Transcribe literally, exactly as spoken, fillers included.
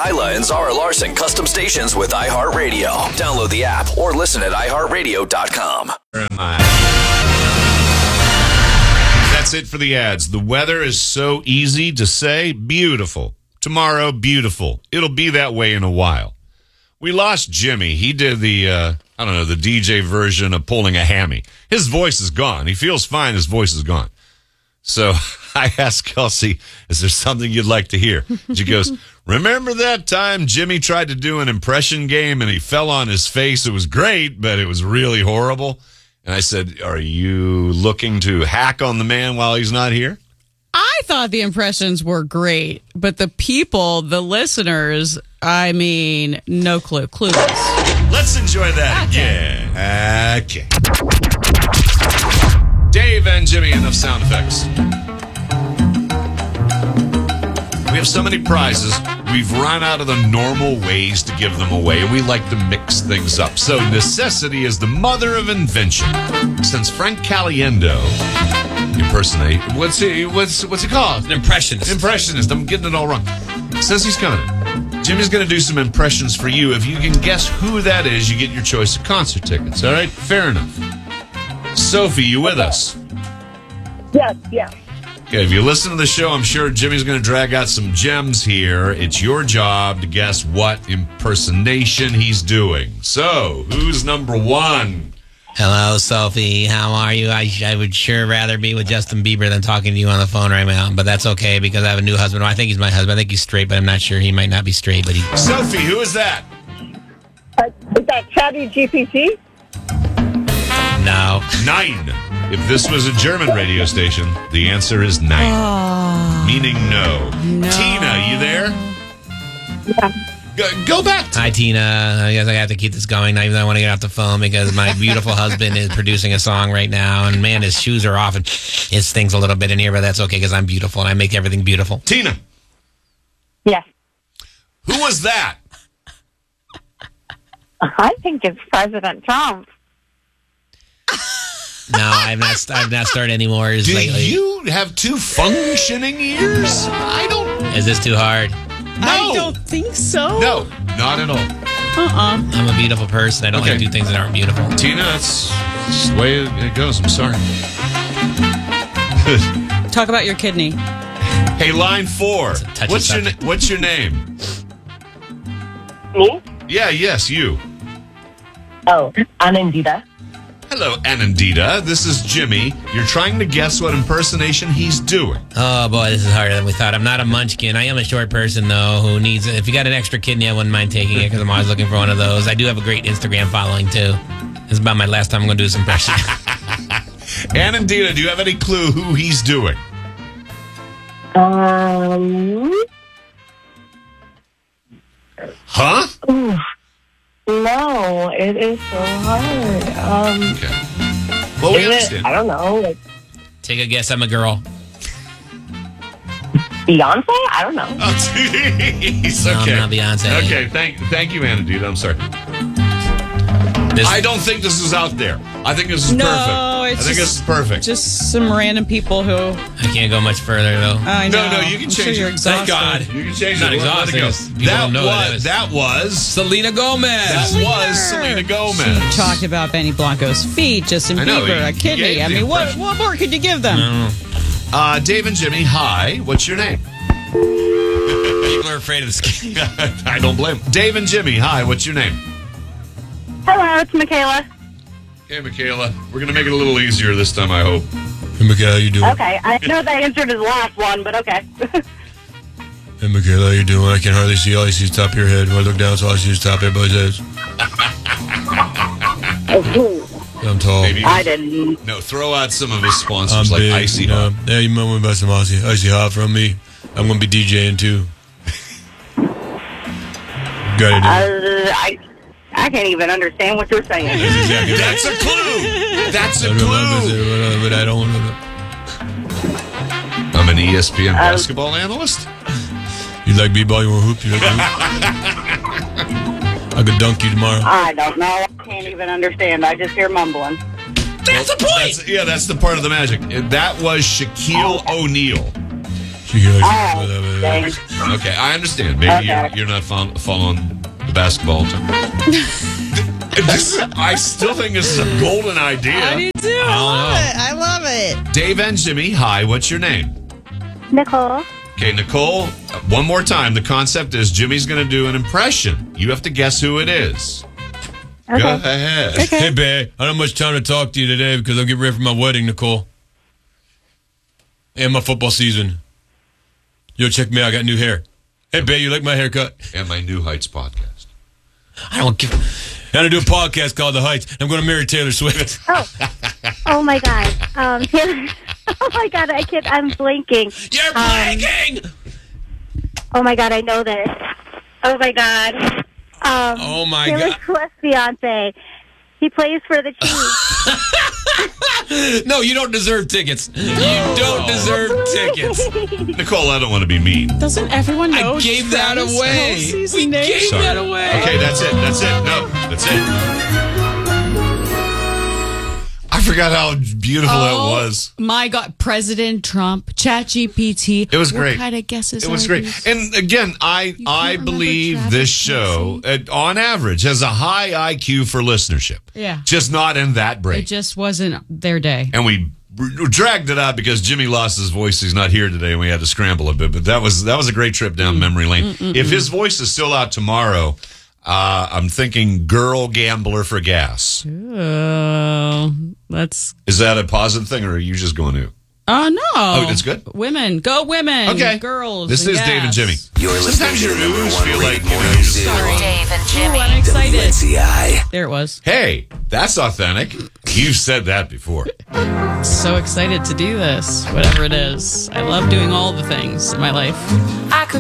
Hyla and Zara Larson custom stations with iHeartRadio. Download the app or listen at i heart radio dot com. Where am I? That's it for the ads. The weather is so easy to say. Beautiful. Tomorrow, beautiful. It'll be that way in a while. We lost Jimmy. He did the, uh, I don't know, the D J version of pulling a hammy. His voice is gone. He feels fine. His voice is gone. So I asked Kelsey, is there something you'd like to hear? She goes, remember that time Jimmy tried to do an impression game and he fell on his face? It was great, but it was really horrible. And I said, are you looking to hack on the man while he's not here? I thought the impressions were great, but the people, the listeners, I mean, no clue. Clueless. Let's enjoy that Okay. again. Okay. Dave and Jimmy, enough sound effects. We have so many prizes, we've run out of the normal ways to give them away. We like to mix things up. So necessity is the mother of invention. Since Frank Caliendo impersonate, what's he, what's, what's he called? An impressionist. Impressionist. I'm getting it all wrong. Since he's coming in, Jimmy's going to do some impressions for you. If you can guess who that is, you get your choice of concert tickets. All right? Fair enough. Sophie, you with us? Yes, yes. Okay, if you listen to the show, I'm sure Jimmy's going to drag out some gems here. It's your job to guess what impersonation he's doing. So, who's number one? Hello, Sophie. How are you? I, I would sure rather be with Justin Bieber than talking to you on the phone right now, but that's okay because I have a new husband. Well, I think he's my husband. I think he's straight, but I'm not sure. He might not be straight, but he... Sophie, who is that? Uh, is that Chatty G P T? No. Nine. If this was a German radio station, the answer is nine. Oh, Meaning no. no. Tina, you there? Yeah. Go, go back. To- Hi, Tina. I guess I have to keep this going, even though I want to get off the phone because my beautiful husband is producing a song right now, and man, his shoes are off and it stings a little bit in here, but that's okay because I'm beautiful and I make everything beautiful. Tina, Yes. who was that? I think it's President Trump. No, I've not. I've not started any more Do lately. you have two functioning ears? I don't. Is this too hard? No. I don't think so. No, not at all. Uh-uh. I'm a beautiful person. I don't Okay. like to do things that aren't beautiful. Tina, that's just the way it goes. I'm sorry. Talk about your kidney. Hey, line four. touchy What's your subject. na- What's your name? Me? Yeah, yes, you. Oh, Anandita. Hello, Anandita. This is Jimmy. You're trying to guess what impersonation he's doing. Oh boy, this is harder than we thought. I'm not a munchkin. I am a short person though who needs. If you got an extra kidney, I wouldn't mind taking it because I'm always looking for one of those. I do have a great Instagram following too. This is about my last time I'm going to do this impression. Anandita, do you have any clue who he's doing? Um, Huh? ooh, no, it is so hard. Um, Okay. Well, we is it, understand. I don't know, like Take a guess. I'm a girl. Beyonce? I don't know. Oh, jeez. No, I'm Okay. not Beyonce. Okay. Thank, thank you, Anandita. I'm sorry. This, I don't think this is out there. I think this is No, perfect. it's I think just- this is perfect. Just some random people who I can't go much further though. I know. No, no, you can I'm change sure it. you're Thank exhausted. God. You can change Not it. Let it exhausting. go. It's- people That don't know was, that is. that was Selena Gomez. that was Selena Gomez. She talked about Benny Blanco's feet, Justin I know, Bieber, he- a he kidney. gave I the mean, what impression. what more could you give them? Uh, Dave and Jimmy, hi. What's your name? People are afraid of this kid. I don't blame them. Dave and Jimmy, hi. What's your name? Hello, it's Michaela. Okay, Michaela. We're going to make it a little easier this time, I hope. Hey, Michaela, how you doing? Okay, I know they answered his last one, but okay. Hey, Michaela, how you doing? I can hardly see. All I see is the top of your head. When I look down, so all I see is the top of everybody's head. I'm tall. Maybe. I didn't. No, throw out some of his I'm sponsors like big. Icy you know. Hot. Yeah, you might want to buy some icy, icy hot from me. I'm going to be DJing too. Got it. Uh, I, I can't even understand what you're saying. That's exactly right. That's a clue. That's a I don't know, clue. but I don't want to. I'm an E S P N basketball analyst. You like b-ball? You want to hoop? You like to hoop? I could dunk you tomorrow. I don't know. I can't even understand. I just hear mumbling. That's the point. That's, yeah, that's the part of the magic. That was Shaquille O'Neal. She goes, Oh. anything. Okay, I understand. Maybe Okay. you're, you're not fol- following the basketball team. This, I still think this is a golden idea. I do too. I love it. I love it. Dave and Jimmy, hi, what's your name? Nicole. Okay, Nicole, uh, one more time. The concept is Jimmy's going to do an impression. You have to guess who it is. Okay. Go ahead. Hey, babe, I don't have much time to talk to you today because I'm getting ready for my wedding, Nicole. And my football season. Yo, check me out. I got new hair. Hey, babe, you like my haircut? And my New Heights podcast. I don't give. I'm going to do a podcast called The Heights. I'm going to marry Taylor Swift. Oh. Oh my God. Um, oh my God. I can't. I'm blinking. You're blanking. Um, oh my God. I know this. Oh my God. Um, Oh, my Taylor God. Swift's fiance. He plays for the Chiefs. No, you don't deserve tickets. You don't deserve tickets. Nicole, I don't want to be mean. Doesn't everyone know? I gave that Travis away. Kelce's We name? gave Sorry. that away. Okay, that's it. That's it. No, that's it. I forgot how beautiful that Oh, was. My God, President Trump, ChatGPT. It was what great. What kind of guesses? It was are great. these? And again, I I remember believe Travis this show, uh, on average, has a high I Q for listenership. Yeah. Just not in that It break. just wasn't their day. And we r- dragged it out because Jimmy lost his voice. He's not here today, and we had to scramble a bit. But that was that was a great trip down memory lane. If his voice is still out tomorrow, uh, I'm thinking "Girl Gambler for Gas." Oh, that's. Is that a positive thing, or are you just going to? Oh no! Oh, that's good? Women, go women. Okay. Girls. This is yes. Dave and Jimmy. You're listening Sometimes to your the number moves one feel like, rated you know, morning you're zoo. Sorry. Dave and Ooh, Jimmy. I'm excited. W N C I. There it was. Hey, that's authentic. You've said that before. So excited to do this, whatever it is. I love doing all the things in my life.